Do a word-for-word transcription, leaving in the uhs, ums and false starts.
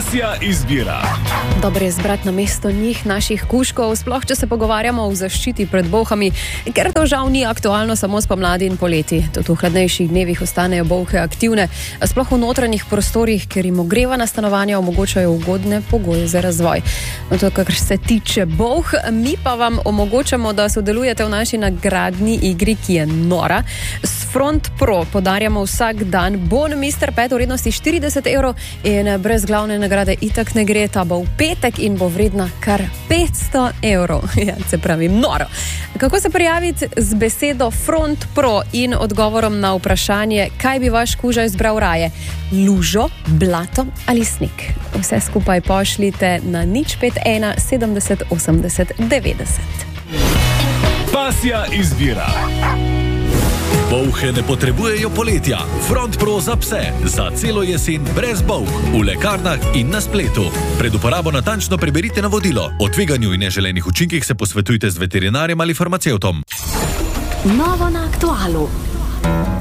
Pasja izbira. Dobro je zbrati na mesto njih, naših kužkov, sploh če se pogovarjamo o zaščiti pred bolhami, ker to žal ni aktualno samo spomladi in poleti. Tudi v hladnejših dnevih ostanejo bolhe aktivne, sploh v notranjih prostorih, ker jim ogrevana stanovanja omogočajo ugodne pogoje za razvoj. No, to, kar se tiče bolh, mi pa vam omogočamo, da sodelujete v naši nagradni igri, ki je nora. S Front Pro podarjamo vsak dan bon mister Pet v vrednosti štirideset evrov in brez glavne nagrade itak ne gre, ta bo v petek in bo vredna kar petsto evrov. Ja, se pravi, noro. Kako se prijaviti z besedo Front Pro in odgovorom na vprašanje, kaj bi vaš kuža izbral raje? Lužo, blato ali sneg? Vse skupaj pošljite na nič pet ena sedemdeset osemdeset devetdeset. Pasja izbira. Bolhe ne potrebujejo poletja. Front Pro za pse. Za celo jesen brez bolh. V lekarnah in na spletu. Pred uporabo natančno preberite navodilo. O tveganju in neželenih učinkih se posvetujte z veterinarjem ali farmacevtom. Novo na aktualu.